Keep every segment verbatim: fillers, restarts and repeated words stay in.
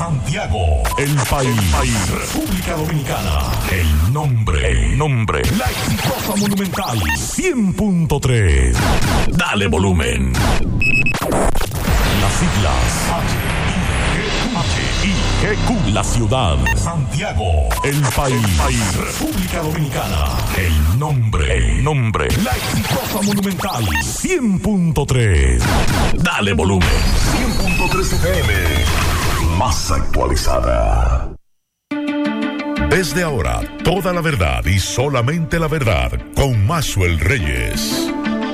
Santiago, el país, el país, República Dominicana, el nombre, el nombre, la exitosa Monumental cien punto tres. Dale volumen. Las siglas H I G Q, la ciudad, Santiago, el país, el país, República Dominicana, el nombre, el nombre, la exitosa Monumental cien punto tres. Dale volumen. cien punto tres F M, más actualizada. Desde ahora, toda la verdad y solamente la verdad con Maxwell Reyes.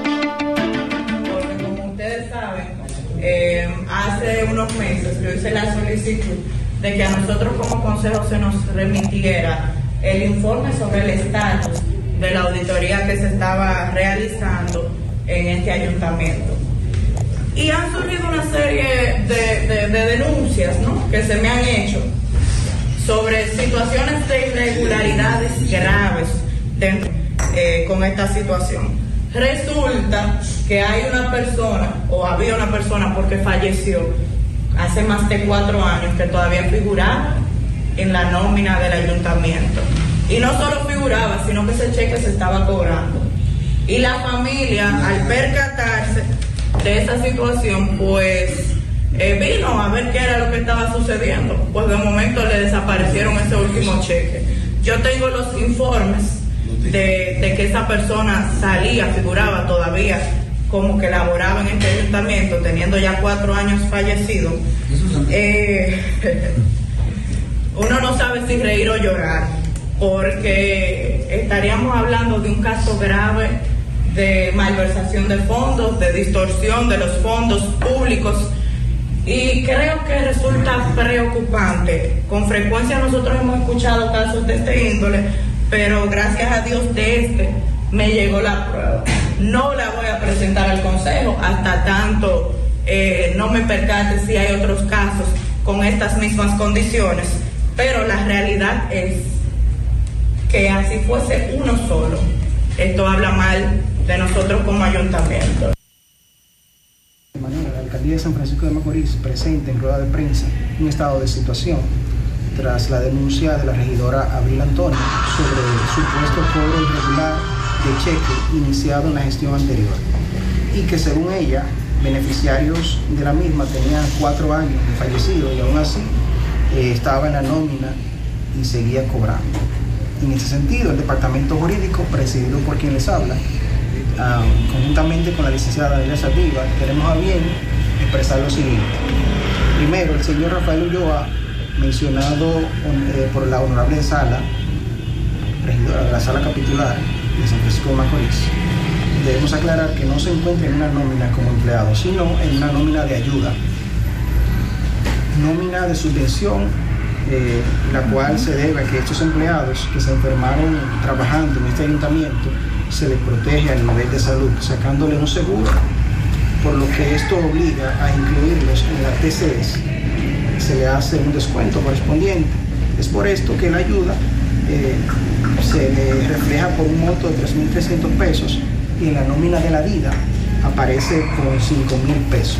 Porque como ustedes saben, eh, hace unos meses yo hice la solicitud de que a nosotros como consejo se nos remitiera el informe sobre el estatus de la auditoría que se estaba realizando en este ayuntamiento. Y han surgido una serie de, de, de denuncias, ¿no?, que se me han hecho sobre situaciones de irregularidades graves dentro, eh, con esta situación. Resulta que hay una persona, o había una persona porque falleció hace más de cuatro años, que todavía figuraba en la nómina del ayuntamiento. Y no solo figuraba, sino que ese cheque se estaba cobrando. Y la familia, al percatarse de esa situación, pues eh, vino a ver qué era lo que estaba sucediendo. Pues de momento le desaparecieron ese último cheque. Yo tengo los informes de, de que esa persona salía, figuraba todavía como que laboraba en este ayuntamiento, teniendo ya cuatro años fallecido. Eh, uno no sabe si reír o llorar, porque estaríamos hablando de un caso grave de malversación de fondos, de distorsión de los fondos públicos, y creo que resulta preocupante. Con frecuencia nosotros hemos escuchado casos de este índole, pero gracias a Dios de este me llegó la prueba. No la voy a presentar al consejo hasta tanto eh, no me percate si hay otros casos con estas mismas condiciones, pero la realidad es que así fuese uno solo, esto habla mal de nosotros como ayuntamiento. De manera, la alcaldía de San Francisco de Macorís presenta en rueda de prensa un estado de situación tras la denuncia de la regidora Abril Antonio sobre el supuesto cobro irregular de cheque iniciado en la gestión anterior, y que según ella, beneficiarios de la misma tenían cuatro años de fallecido y aún así eh, estaba en la nómina y seguía cobrando. En ese sentido, el departamento jurídico, presidido por quien les habla, um, conjuntamente con la licenciada Daniela Saldívar, tenemos a bien expresar lo siguiente. Primero, el señor Rafael Ulloa, mencionado eh, por la honorable sala, regidora de la sala capitular de San Francisco de Macorís, debemos aclarar que no se encuentra en una nómina como empleado, sino en una nómina de ayuda, nómina de subvención, eh, la cual se debe a que estos empleados que se enfermaron trabajando en este ayuntamiento se les protege a nivel de salud, sacándole un seguro, por lo que esto obliga a incluirlos en la T C S, se le hace un descuento correspondiente. Es por esto que la ayuda eh, se le refleja por un monto de tres mil trescientos pesos y en la nómina de la vida aparece con cinco mil pesos.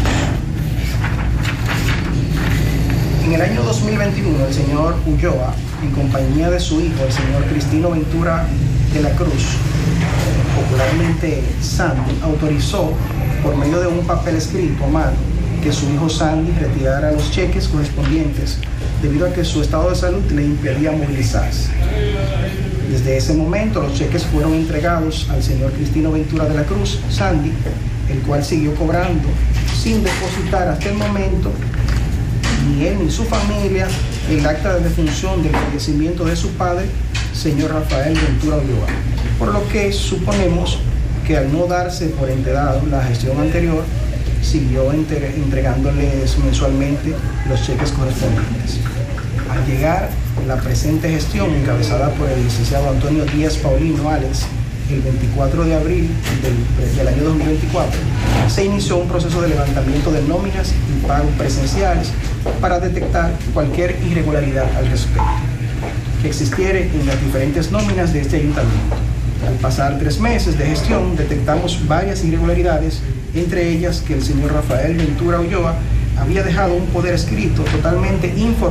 En el año dos mil veintiuno, el señor Ulloa, en compañía de su hijo, el señor Cristino Ventura de la Cruz, popularmente Sandy, autorizó por medio de un papel escrito a mano que su hijo Sandy retirara los cheques correspondientes debido a que su estado de salud le impedía movilizarse. Desde ese momento los cheques fueron entregados al señor Cristino Ventura de la Cruz, Sandy, el cual siguió cobrando sin depositar hasta el momento ni él ni su familia el acta de defunción del fallecimiento de su padre, señor Rafael Ventura Ulloa, por lo que suponemos que al no darse por enterado la gestión anterior, siguió entre, entregándoles mensualmente los cheques correspondientes. Al llegar la presente gestión, encabezada por el licenciado Antonio Díaz Paulino Alex, el veinticuatro de abril del, del año dos mil veinticuatro, se inició un proceso de levantamiento de nóminas y pagos presenciales para detectar cualquier irregularidad al respecto que existiera en las diferentes nóminas de este ayuntamiento. Al pasar tres meses de gestión, detectamos varias irregularidades, entre ellas que el señor Rafael Ventura Ulloa había dejado un poder escrito totalmente informado